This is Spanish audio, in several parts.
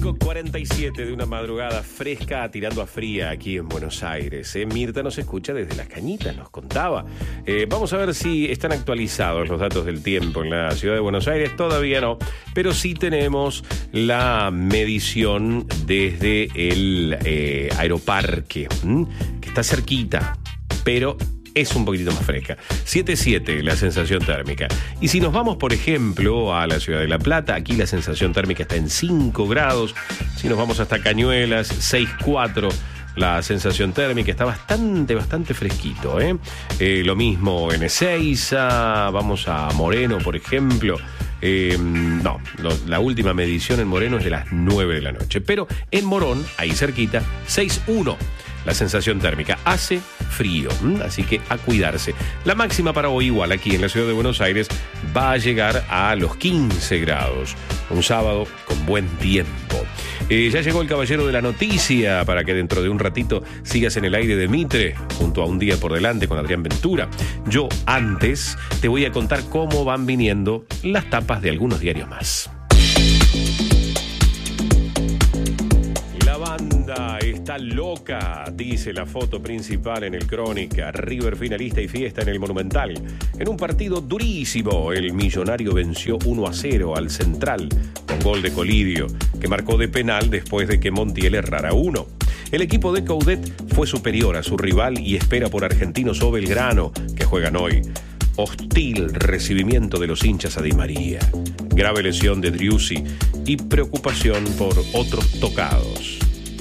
5:47 de una madrugada fresca tirando a fría aquí en Buenos Aires. Mirta nos escucha desde Las Cañitas, nos contaba. Vamos a ver si están actualizados los datos del tiempo en la ciudad de Buenos Aires. Todavía no, pero sí tenemos la medición desde el aeroparque, que está cerquita, pero es un poquitito más fresca. 7,7 la sensación térmica. Y si nos vamos, por ejemplo, a la ciudad de La Plata, aquí la sensación térmica está en 5 grados. Si nos vamos hasta Cañuelas, 6,4 la sensación térmica. Está bastante fresquito, ¿eh? Lo mismo en Ezeiza, vamos a Moreno, por ejemplo. La última medición en Moreno es de las 9 de la noche. Pero en Morón, ahí cerquita, 6,1 la sensación térmica. Hace frío, así que a cuidarse. La máxima para hoy, igual aquí en la ciudad de Buenos Aires, va a llegar a los 15 grados. Un sábado con buen tiempo. Ya llegó el caballero de la noticia para que dentro de un ratito sigas en el aire de Mitre, junto a Un Día por Delante con Adrián Ventura. Yo antes te voy a contar cómo van viniendo las tapas de algunos diarios más. La banda está loca, dice la foto principal en el Crónica. River finalista y fiesta en el Monumental. En un partido durísimo, el Millonario venció 1-0 al Central con gol de Colidio, que marcó de penal después de que Montiel errara uno. El equipo de Coudet fue superior a su rival y espera por Argentinos o Belgrano, que juegan hoy. Hostil recibimiento de los hinchas a Di María. Grave lesión de Driussi y preocupación por otros tocados.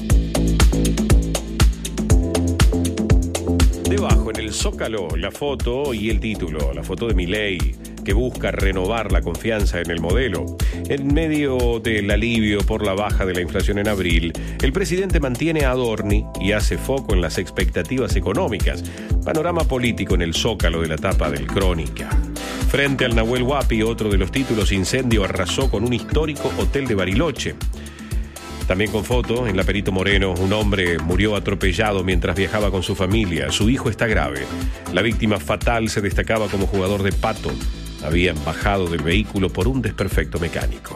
Debajo en el Zócalo, la foto y el título, la foto de Milei, que busca renovar la confianza en el modelo. En medio del alivio por la baja de la inflación en abril, el presidente mantiene a Adorni y hace foco en las expectativas económicas. Panorama político en el Zócalo de la tapa del Crónica. Frente al Nahuel Huapi, otro de los títulos, incendio arrasó con un histórico hotel de Bariloche. También con foto, en la Perito Moreno, un hombre murió atropellado mientras viajaba con su familia. Su hijo está grave. La víctima fatal se destacaba como jugador de pato. Habían bajado del vehículo por un desperfecto mecánico.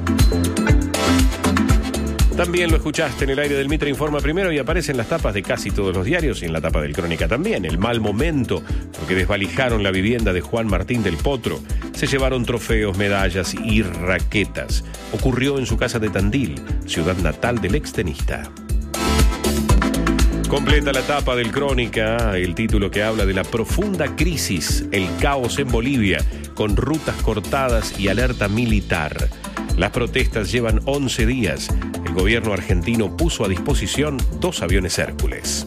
También lo escuchaste en el aire del Mitre Informa primero y aparece en las tapas de casi todos los diarios y en la tapa del Crónica también. El mal momento, porque desvalijaron la vivienda de Juan Martín del Potro. Se llevaron trofeos, medallas y raquetas. Ocurrió en su casa de Tandil, ciudad natal del extenista. Completa la tapa del Crónica, el título que habla de la profunda crisis, el caos en Bolivia, con rutas cortadas y alerta militar. Las protestas llevan 11 días. El gobierno argentino puso a disposición 2 aviones Hércules.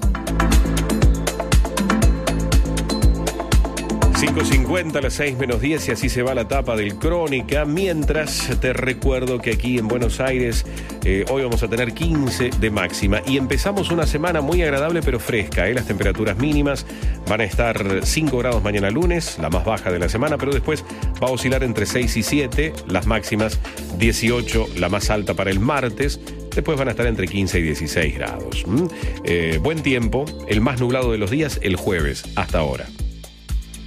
5:50 a las 6 menos 10 y así se va la tapa del Crónica. Mientras te recuerdo que aquí en Buenos Aires hoy vamos a tener 15 de máxima y empezamos una semana muy agradable pero fresca. Las temperaturas mínimas van a estar 5 grados mañana lunes, la más baja de la semana, pero después va a oscilar entre 6 y 7, las máximas 18, la más alta para el martes. Después van a estar entre 15 y 16 grados. Buen tiempo, el más nublado de los días el jueves, hasta ahora.